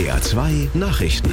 SWR 2 Nachrichten.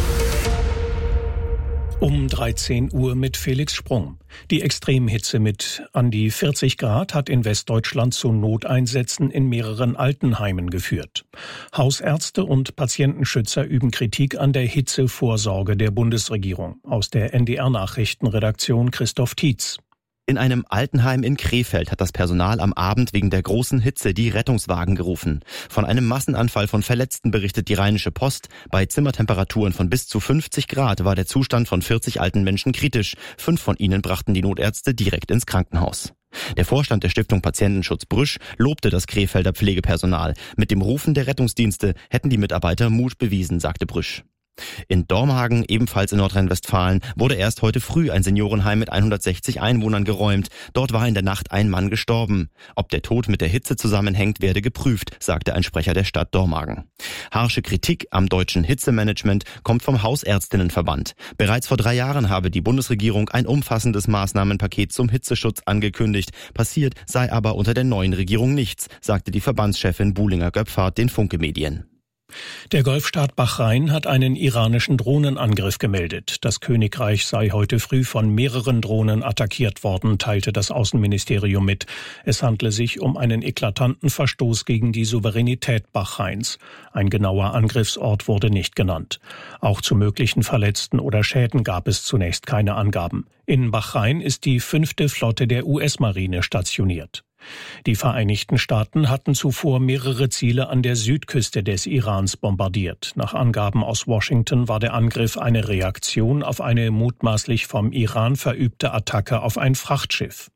Um 13 Uhr mit Felix Sprung. Die Extremhitze mit an die 40 Grad hat in Westdeutschland zu Noteinsätzen in mehreren Altenheimen geführt. Hausärzte und Patientenschützer üben Kritik an der Hitzevorsorge der Bundesregierung. Aus der NDR-Nachrichtenredaktion Christoph Tietz. In einem Altenheim in Krefeld hat das Personal am Abend wegen der großen Hitze die Rettungswagen gerufen. Von einem Massenanfall von Verletzten berichtet die Rheinische Post. Bei Zimmertemperaturen von bis zu 50 Grad war der Zustand von 40 alten Menschen kritisch. 5 von ihnen brachten die Notärzte direkt ins Krankenhaus. Der Vorstand der Stiftung Patientenschutz Brüsch lobte das Krefelder Pflegepersonal. Mit dem Rufen der Rettungsdienste hätten die Mitarbeiter Mut bewiesen, sagte Brüsch. In Dormagen, ebenfalls in Nordrhein-Westfalen, wurde erst heute früh ein Seniorenheim mit 160 Einwohnern geräumt. Dort war in der Nacht ein Mann gestorben. Ob der Tod mit der Hitze zusammenhängt, werde geprüft, sagte ein Sprecher der Stadt Dormagen. Harsche Kritik am deutschen Hitzemanagement kommt vom Hausärztinnenverband. Bereits vor 3 Jahren habe die Bundesregierung ein umfassendes Maßnahmenpaket zum Hitzeschutz angekündigt. Passiert sei aber unter der neuen Regierung nichts, sagte die Verbandschefin Buhlinger-Göpfert den Funke-Medien. Der Golfstaat Bahrain hat einen iranischen Drohnenangriff gemeldet. Das Königreich sei heute früh von mehreren Drohnen attackiert worden, teilte das Außenministerium mit. Es handle sich um einen eklatanten Verstoß gegen die Souveränität Bahrains. Ein genauer Angriffsort wurde nicht genannt. Auch zu möglichen Verletzten oder Schäden gab es zunächst keine Angaben. In Bahrain ist die 5. Flotte der US-Marine stationiert. Die Vereinigten Staaten hatten zuvor mehrere Ziele an der Südküste des Irans bombardiert. Nach Angaben aus Washington war der Angriff eine Reaktion auf eine mutmaßlich vom Iran verübte Attacke auf ein Frachtschiff.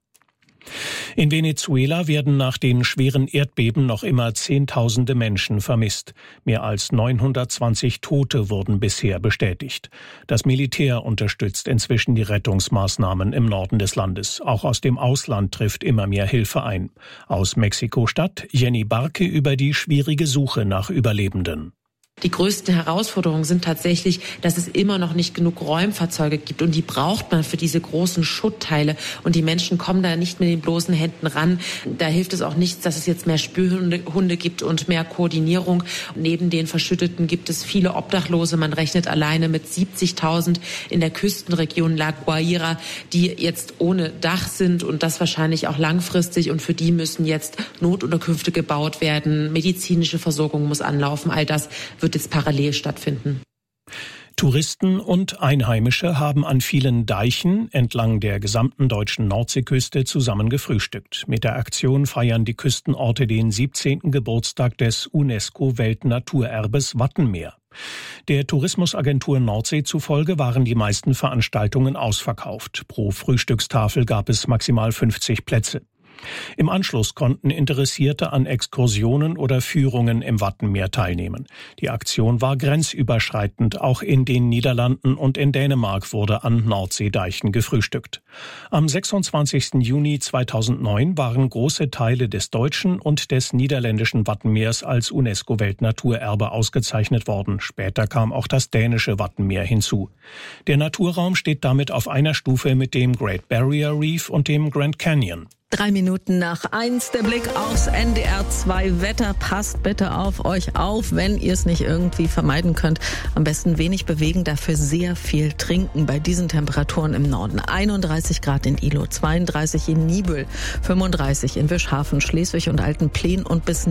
In Venezuela werden nach den schweren Erdbeben noch immer Zehntausende Menschen vermisst. Mehr als 920 Tote wurden bisher bestätigt. Das Militär unterstützt inzwischen die Rettungsmaßnahmen im Norden des Landes. Auch aus dem Ausland trifft immer mehr Hilfe ein. Aus Mexiko-Stadt Jenny Barke über die schwierige Suche nach Überlebenden. Die größten Herausforderungen sind tatsächlich, dass es immer noch nicht genug Räumfahrzeuge gibt und die braucht man für diese großen Schuttteile und die Menschen kommen da nicht mit den bloßen Händen ran. Da hilft es auch nichts, dass es jetzt mehr Spürhunde gibt und mehr Koordinierung. Neben den Verschütteten gibt es viele Obdachlose. Man rechnet alleine mit 70.000 in der Küstenregion La Guaira, die jetzt ohne Dach sind und das wahrscheinlich auch langfristig und für die müssen jetzt Notunterkünfte gebaut werden, medizinische Versorgung muss anlaufen, all das wird jetzt parallel stattfinden. Touristen und Einheimische haben an vielen Deichen entlang der gesamten deutschen Nordseeküste zusammen gefrühstückt. Mit der Aktion feiern die Küstenorte den 17. Geburtstag des UNESCO-Weltnaturerbes Wattenmeer. Der Tourismusagentur Nordsee zufolge waren die meisten Veranstaltungen ausverkauft. Pro Frühstückstafel gab es maximal 50 Plätze. Im Anschluss konnten Interessierte an Exkursionen oder Führungen im Wattenmeer teilnehmen. Die Aktion war grenzüberschreitend. Auch in den Niederlanden und in Dänemark wurde an Nordseedeichen gefrühstückt. Am 26. Juni 2009 waren große Teile des deutschen und des niederländischen Wattenmeers als UNESCO-Weltnaturerbe ausgezeichnet worden. Später kam auch das dänische Wattenmeer hinzu. Der Naturraum steht damit auf einer Stufe mit dem Great Barrier Reef und dem Grand Canyon. 3 Minuten nach 1, der Blick aufs NDR 2 Wetter. Passt bitte auf euch auf, wenn ihr es nicht irgendwie vermeiden könnt. Am besten wenig bewegen, dafür sehr viel trinken bei diesen Temperaturen im Norden. 31 Grad in Ihlow, 32 in Niebüll, 35 in Wischhafen, Schleswig und Altenplen und bis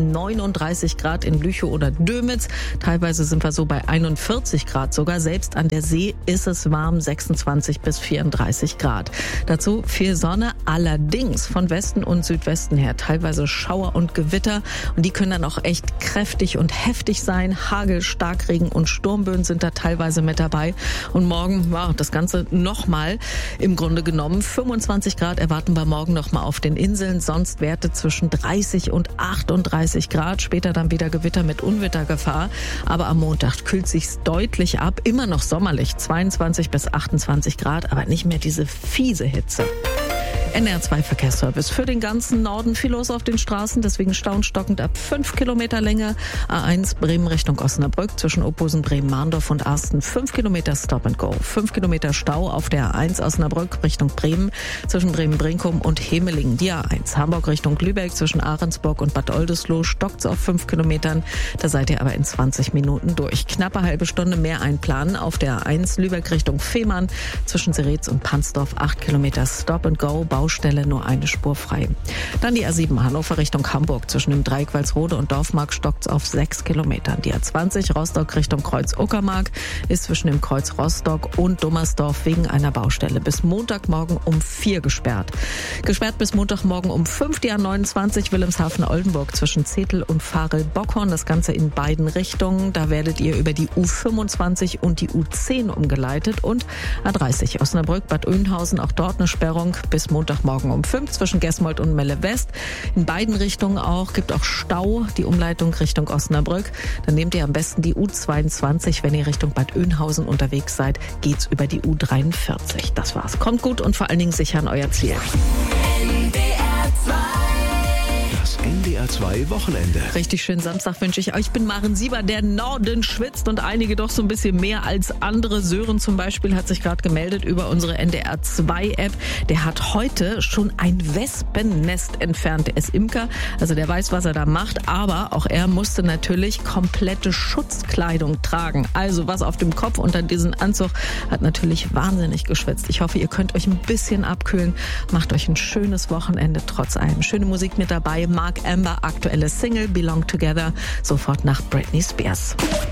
39 Grad in Lüchow oder Dömitz. Teilweise sind wir so bei 41 Grad sogar. Selbst an der See ist es warm, 26 bis 34 Grad. Dazu viel Sonne, allerdings von Westen und Südwesten her teilweise Schauer und Gewitter und die können dann auch echt kräftig und heftig sein. Hagel, Starkregen und Sturmböen sind da teilweise mit dabei und morgen war das Ganze nochmal im Grunde genommen 25 Grad erwarten wir morgen nochmal auf den Inseln, sonst Werte zwischen 30 und 38 Grad, später dann wieder Gewitter mit Unwettergefahr, aber am Montag kühlt sich's deutlich ab, immer noch sommerlich, 22 bis 28 Grad, aber nicht mehr diese fiese Hitze. NDR2 Verkehrsservice für den ganzen Norden. Viel los auf den Straßen, deswegen staunstockend ab 5 Kilometer Länge. A1 Bremen Richtung Osnabrück zwischen Opusen, Bremen-Mahndorf und Arsten 5 Kilometer Stop and Go. 5 Kilometer Stau auf der A1 Osnabrück Richtung Bremen zwischen Bremen-Brinkum und Hemelingen. Die A1 Hamburg Richtung Lübeck zwischen Ahrensburg und Bad Oldesloe stockt's auf 5 Kilometern. Da seid ihr aber in 20 Minuten durch. Knappe halbe Stunde mehr einplanen auf der A1 Lübeck Richtung Fehmarn zwischen Seretz und Pansdorf 8 Kilometer Stop and Go. Baustelle nur eine Spur frei. Dann die A7 Hannover Richtung Hamburg. Zwischen dem Dreieck Walsrode und Dorfmark stockt's auf 6 Kilometern. Die A20 Rostock Richtung Kreuz Uckermark ist zwischen dem Kreuz Rostock und Dummersdorf wegen einer Baustelle bis Montagmorgen um 4 gesperrt. Gesperrt bis Montagmorgen um 5 die A29 Wilhelmshaven-Oldenburg zwischen Zetel und Varel-Bockhorn. Das Ganze in beiden Richtungen. Da werdet ihr über die U25 und die U10 umgeleitet. Und A30 Osnabrück Bad Oeynhausen, auch dort eine Sperrung bis Montagmorgen um 5 zwischen Gesmold und Melle West. In beiden Richtungen auch, gibt auch Stau, die Umleitung Richtung Osnabrück. Dann nehmt ihr am besten die U22, wenn ihr Richtung Bad Oeynhausen unterwegs seid, geht's über die U43. Das war's. Kommt gut und vor allen Dingen sicher an euer Ziel. Das NDR2 Wochenende. Richtig schönen Samstag wünsche ich euch. Ich bin Maren Sieber, der Norden schwitzt und einige doch so ein bisschen mehr als andere. Sören zum Beispiel hat sich gerade gemeldet über unsere NDR2-App. Der hat heute schon ein Wespennest entfernt. Der ist Imker, also der weiß, was er da macht. Aber auch er musste natürlich komplette Schutzkleidung tragen. Also was auf dem Kopf unter diesem Anzug hat natürlich wahnsinnig geschwitzt. Ich hoffe, ihr könnt euch ein bisschen abkühlen. Macht euch ein schönes Wochenende trotz allem. Schöne Musik mit dabei. Mark Amber, aktuelle Single Belong Together, sofort nach Britney Spears.